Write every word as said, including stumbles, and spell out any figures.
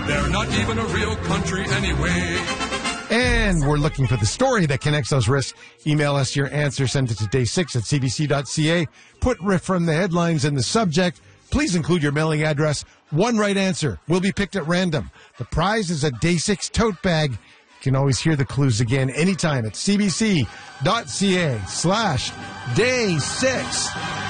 They're not even a real country anyway. And we're looking for the story that connects those risks. Email us your answer. Send it to day six at c b c dot c a. Put riff from the headlines in the subject. Please include your mailing address. One right answer will be picked at random. The prize is a Day six tote bag. You can always hear the clues again anytime at c b c dot c a slash day six.